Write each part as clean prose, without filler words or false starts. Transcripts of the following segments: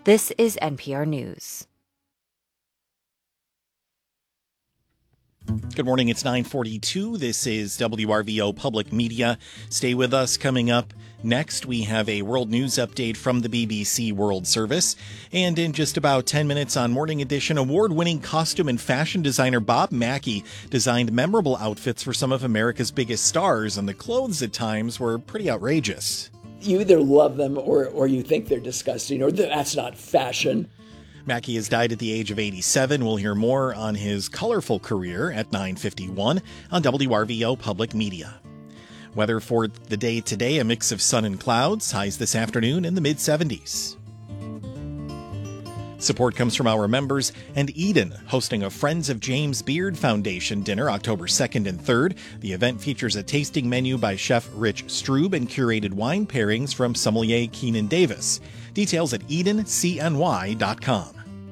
This is NPR News. Good morning. It's 9:42. This is WRVO Public Media. Stay with us. Coming up next, we have a world news update from the BBC World Service. And in just about 10 minutes on Morning Edition, award-winning costume and fashion designer Bob Mackie designed memorable outfits for some of America's biggest stars, and the clothes at times were pretty outrageous. You either love them or you think they're disgusting, or that's not fashion. Mackie has died at the age of 87. We'll hear more on his colorful career at 9:51 on WRVO Public Media. Weather for the day today, a mix of sun and clouds. Highs this afternoon in the mid-70s. Support comes from our members and Eden, hosting a Friends of James Beard Foundation dinner October 2nd and 3rd. The event features a tasting menu by Chef Rich Strube and curated wine pairings from sommelier Keenan Davis. Details at edencny.com.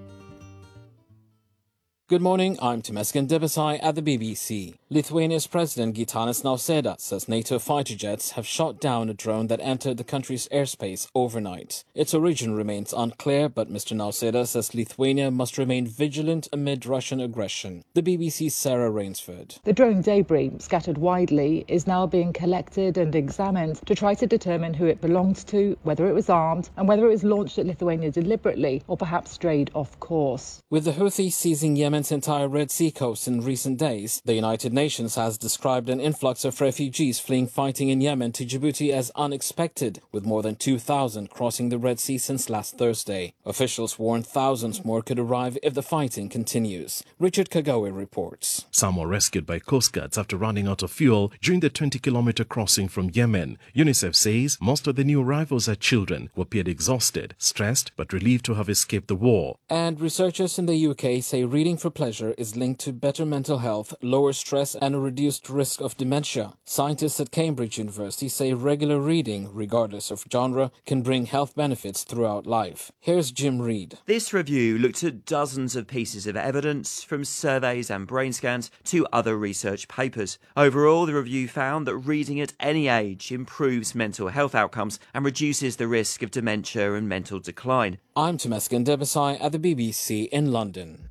Good morning, I'm Temesgen Debesai at the BBC. Lithuania's President Gitanas Nausėda says NATO fighter jets have shot down a drone that entered the country's airspace overnight. Its origin remains unclear, but Mr. Nausėda says Lithuania must remain vigilant amid Russian aggression. The BBC's Sarah Rainsford. The drone debris, scattered widely, is now being collected and examined to try to determine who it belonged to, whether it was armed, and whether it was launched at Lithuania deliberately or perhaps strayed off course. With the Houthis seizing Yemen's entire Red Sea coast in recent days, the United Nations has described an influx of refugees fleeing fighting in Yemen to Djibouti as unexpected, with more than 2,000 crossing the Red Sea since last Thursday. Officials warn thousands more could arrive if the fighting continues. Richard Kagawe reports. Some were rescued by Coast Guards after running out of fuel during the 20-kilometer crossing from Yemen. UNICEF says most of the new arrivals are children who appeared exhausted, stressed, but relieved to have escaped the war. And researchers in the UK say reading for pleasure is linked to better mental health, lower stress, and a reduced risk of dementia. Scientists at Cambridge University say regular reading, regardless of genre, can bring health benefits throughout life. Here's Jim Reed. This review looked at dozens of pieces of evidence, from surveys and brain scans to other research papers. Overall, the review found that reading at any age improves mental health outcomes and reduces the risk of dementia and mental decline. I'm Temesgen Debesai at the BBC in London.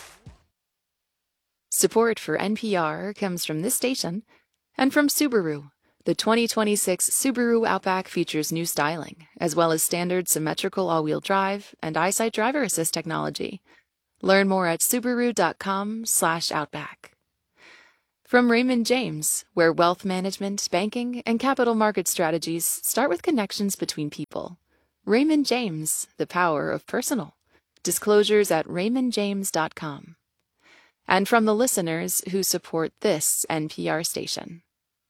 Support for NPR comes from this station and from Subaru. The 2026 Subaru Outback features new styling, as well as standard symmetrical all-wheel drive and EyeSight driver assist technology. Learn more at Subaru.com/Outback. From Raymond James, where wealth management, banking, and capital market strategies start with connections between people. Raymond James, the power of personal. Disclosures at raymondjames.com. And from the listeners who support this NPR station.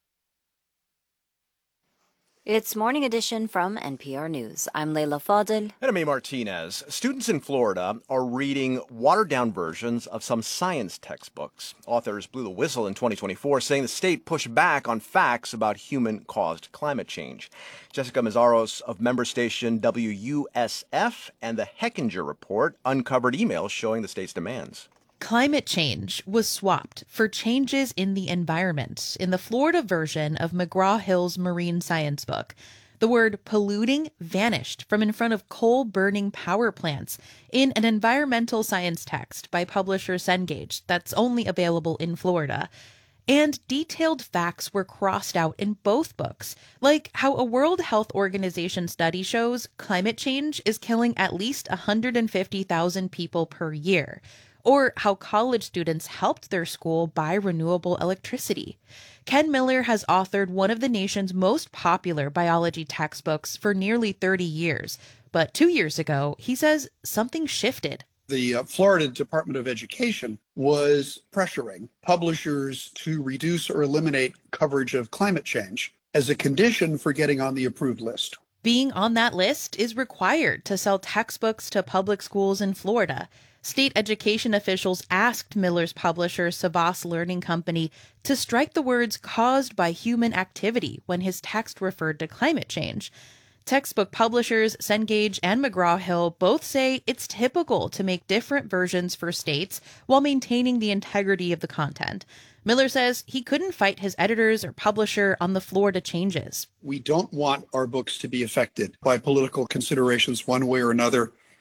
It's Morning Edition from NPR News. I'm Leila Fadel. And I'm A. Martinez. Students in Florida are reading watered-down versions of some science textbooks. Authors blew the whistle in 2024, saying the state pushed back on facts about human-caused climate change. Jessica Mazzaros of member station WUSF and the Hechinger Report uncovered emails showing the state's demands. Climate change was swapped for changes in the environment in the Florida version of McGraw-Hill's marine science book. The word polluting vanished from in front of coal-burning power plants in an environmental science text by publisher Cengage that's only available in Florida. And detailed facts were crossed out in both books, like how a World Health Organization study shows climate change is killing at least 150,000 people per year, or how college students helped their school buy renewable electricity. Ken Miller has authored one of the nation's most popular biology textbooks for nearly 30 years. But 2 years ago, he says something shifted. The Florida Department of Education was pressuring publishers to reduce or eliminate coverage of climate change as a condition for getting on the approved list. Being on that list is required to sell textbooks to public schools in Florida. State education officials asked Miller's publisher, Savas Learning Company, to strike the words caused by human activity when his text referred to climate change. Textbook publishers Cengage and McGraw-Hill both say it's typical to make different versions for states while maintaining the integrity of the content. Miller says he couldn't fight his editors or publisher on the Florida changes. We don't want our books to be affected by political considerations one way or another.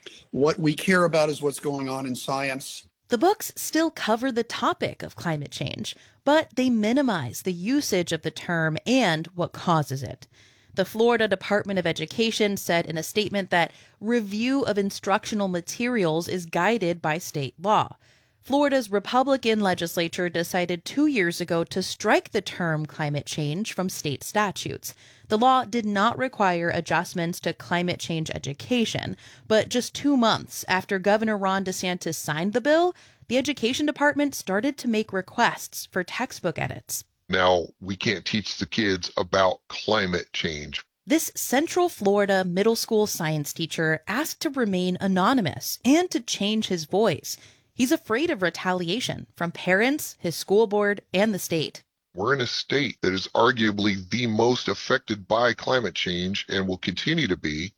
What we care about is what's going on in science. The books still cover the topic of climate change, but they minimize the usage of the term and what causes it. The Florida Department of Education said in a statement that review of instructional materials is guided by state law. Florida's Republican legislature decided 2 years ago to strike the term climate change from state statutes. The law did not require adjustments to climate change education, but just 2 months after Governor Ron DeSantis signed the bill, the Education Department started to make requests for textbook edits. Now, we can't teach the kids about climate change. This Central Florida middle school science teacher asked to remain anonymous and to change his voice. He's afraid of retaliation from parents, his school board, and the state. We're in a state that is arguably the most affected by climate change and will continue to be,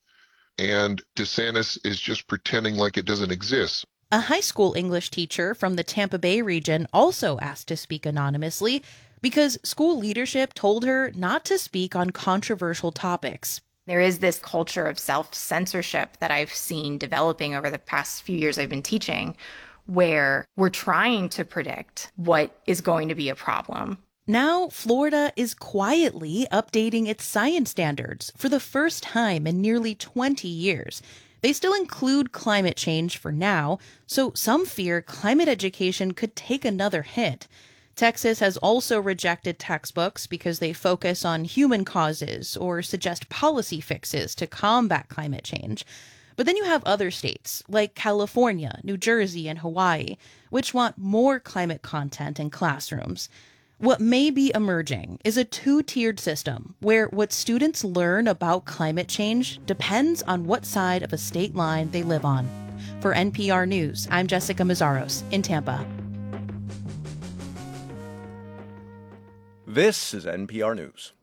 and DeSantis is just pretending like it doesn't exist. A high school English teacher from the Tampa Bay region also asked to speak anonymously because school leadership told her not to speak on controversial topics. There is this culture of self-censorship that I've seen developing over the past few years I've been teaching, where we're trying to predict what is going to be a problem. Now, Florida is quietly updating its science standards for the first time in nearly 20 years. They still include climate change for now, so some fear climate education could take another hit. Texas has also rejected textbooks because they focus on human causes or suggest policy fixes to combat climate change. But then you have other states, like California, New Jersey, and Hawaii, which want more climate content in classrooms. What may be emerging is a two-tiered system where what students learn about climate change depends on what side of a state line they live on. For NPR News, I'm Jessica Mazzaros in Tampa. This is NPR News.